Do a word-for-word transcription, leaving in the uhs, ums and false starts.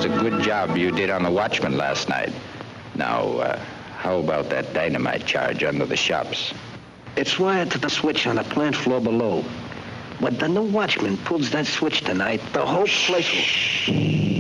was a good job you did on the watchman last night. Now, uh, how about that dynamite charge under the shops? It's wired to the switch on the plant floor below. When the new watchman pulls that switch tonight, the whole place will...